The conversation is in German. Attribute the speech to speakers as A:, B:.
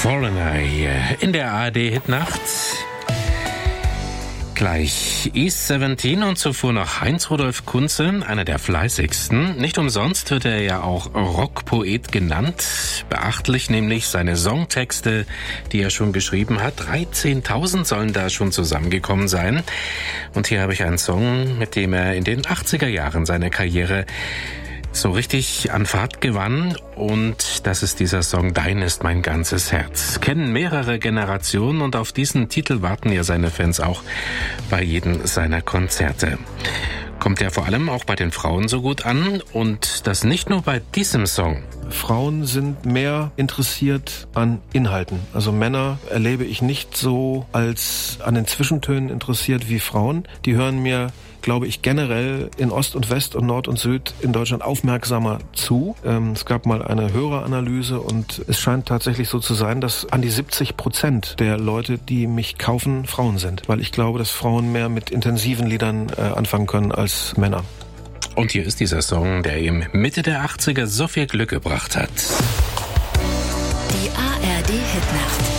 A: Foreigner hier in der ARD-Hitnacht. Gleich East 17 und zuvor noch Heinz-Rudolf Kunze, einer der fleißigsten. Nicht umsonst wird er ja auch Rockpoet genannt. Beachtlich nämlich seine Songtexte, die er schon geschrieben hat. 13.000 sollen da schon zusammengekommen sein. Und hier habe ich einen Song, mit dem er in den 80er Jahren seine Karriere so richtig an Fahrt gewann, und das ist dieser Song Dein ist mein ganzes Herz. Kennen mehrere Generationen, und auf diesen Titel warten ja seine Fans auch bei jedem seiner Konzerte. Kommt ja vor allem auch bei den Frauen so gut an, und das nicht nur bei diesem Song.
B: Frauen sind mehr interessiert an Inhalten. Also Männer erlebe ich nicht so als an den Zwischentönen interessiert wie Frauen. Die hören mir, glaube ich, generell in Ost und West und Nord und Süd in Deutschland aufmerksamer zu. Es gab mal eine Höreranalyse, und es scheint tatsächlich so zu sein, dass an die 70% der Leute, die mich kaufen, Frauen sind. Weil ich glaube, dass Frauen mehr mit intensiven Liedern anfangen können als Männer.
A: Und hier ist dieser Song, der ihm Mitte der 80er so viel Glück gebracht hat.
C: Die ARD Hitnacht.